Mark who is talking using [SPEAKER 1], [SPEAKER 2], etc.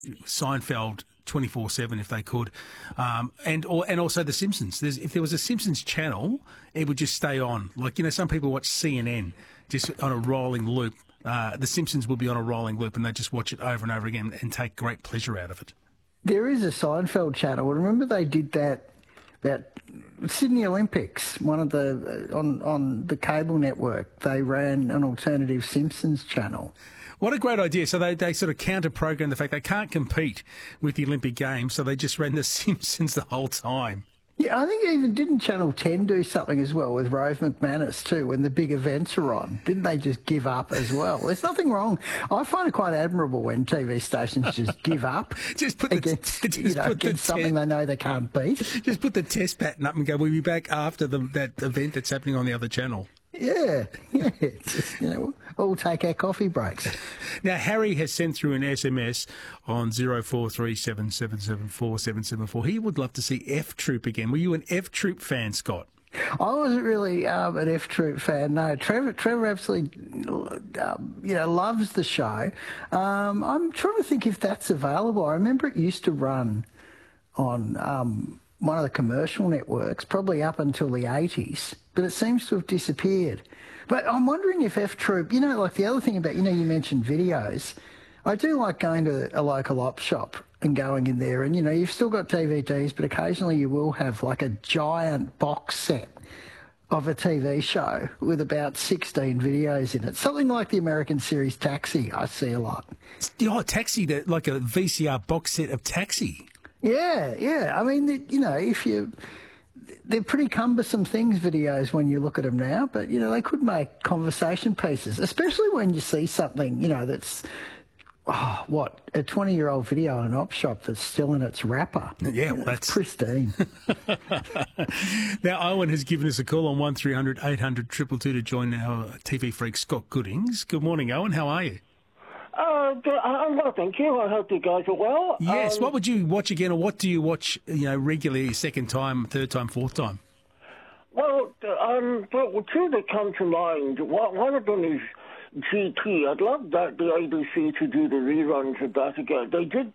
[SPEAKER 1] Seinfeld 24/7 if they could, and also The Simpsons. If there was a Simpsons channel, it would just stay on. Like, some people watch CNN just on a rolling loop. The Simpsons would be on a rolling loop, and they just watch it over and over again and take great pleasure out of it.
[SPEAKER 2] There is a Seinfeld channel. Remember they did that Sydney Olympics, one of the on the cable network. They ran an alternative Simpsons channel.
[SPEAKER 1] What a great idea. So they sort of counter-program the fact they can't compete with the Olympic Games, so they just ran The Simpsons the whole time.
[SPEAKER 2] Yeah, I think even didn't Channel 10 do something as well with Rove McManus too when the big events are on? Didn't they just give up as well? There's nothing wrong. I find it quite admirable when TV stations just give up against something they know they can't beat.
[SPEAKER 1] Just put the test pattern up and go, we'll be back after that event that's happening on the other channel.
[SPEAKER 2] Yeah. It's just, all take our coffee breaks.
[SPEAKER 1] Now, Harry has sent through an SMS on 0437774774. He would love to see F Troop again. Were you an F Troop fan, Scott?
[SPEAKER 2] I wasn't really an F Troop fan. No, Trevor absolutely, loves the show. I'm trying to think if that's available. I remember it used to run on one of the commercial networks, probably up until the 80s, but it seems to have disappeared. But I'm wondering if F Troop, like the other thing about, you mentioned videos. I do like going to a local op shop and going in there and, you've still got DVDs, but occasionally you will have like a giant box set of a TV show with about 16 videos in it. Something like the American series Taxi, I see a lot.
[SPEAKER 1] Taxi, like a VCR box set of Taxi.
[SPEAKER 2] Yeah. I mean, they're pretty cumbersome things, videos, when you look at them now, but, they could make conversation pieces, especially when you see something, that's, a 20-year-old video in an op shop that's still in its wrapper.
[SPEAKER 1] Yeah, well, that's
[SPEAKER 2] pristine.
[SPEAKER 1] Now, Owen has given us a call on 1300 800 222 to join our TV freak Scott Goodings. Good morning, Owen. How are you?
[SPEAKER 3] I'm well, thank you. I hope you guys are well.
[SPEAKER 1] Yes. What would you watch again, or what do you watch, regularly, second time, third time, fourth time?
[SPEAKER 3] Well, two that come to mind. One of them is GT. I'd love the ABC to do the reruns of that again. They did